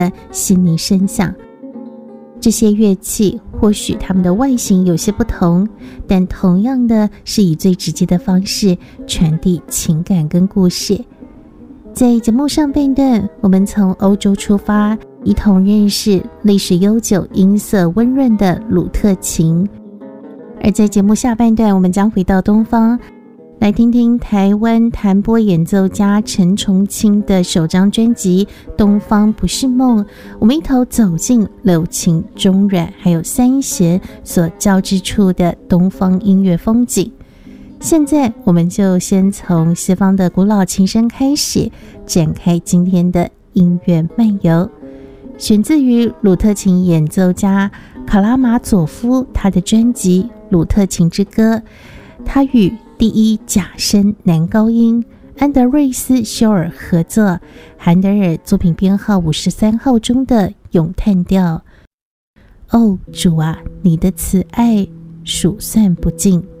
细腻声响。这些乐器或许它们的外形有些不同，但同样的是以最直接的方式传递情感跟故事。在节目上半段，我们从欧洲出发，一同认识历史悠久、音色温润的鲁特琴；而在节目下半段，我们将回到东方，来听听台湾弹拨演奏家陈崇清的首张专辑《东方不是梦》，我们一头走进柳琴、中阮还有三弦所交织出的东方音乐风景。现在我们就先从西方的古老琴声开始，展开今天的音乐漫游。选自于鲁特琴演奏家卡拉马佐夫他的专辑《鲁特琴之歌》，他与第一假声男高音安德瑞斯休尔合作，韩德尔作品编号53号中的咏叹调。哦，主啊，你的慈爱数算不尽。